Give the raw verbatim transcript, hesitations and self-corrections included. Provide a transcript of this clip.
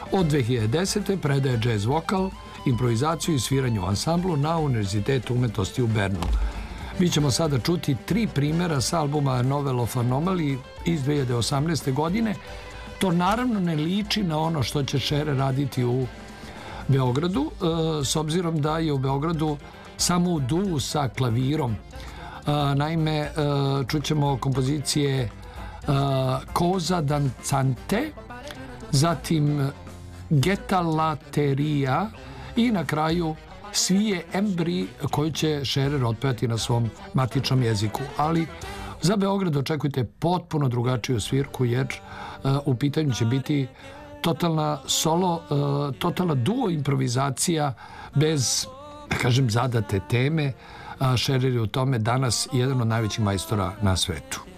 Od dve hiljade desete. predaje jazz vokal, improvizaciju i sviranje u ansamblu na Univerzitetu umetnosti u Bernu. Mi ćemo sada čuti tri primjera s albuma Novel of Anomaly iz dve hiljade osamnaeste. godine. To naravno ne liči na ono što će Šere raditi u Beogradu, s obzirom da je u Beogradu samo u duo sa klavirom. Naime, čućemo kompozicije Cosa Danzante, zatim Geta Lateria i na kraju Svije Embri koju će Šerer otpevati na svom matičnom jeziku. Ali za Beograd očekujte potpuno drugačiju svirku jer u pitanju će biti totalna solo, totalna duo improvizacija bez, da kažem, zadate teme. Šerer je u tome danas jedan od najvećih majstora na svetu.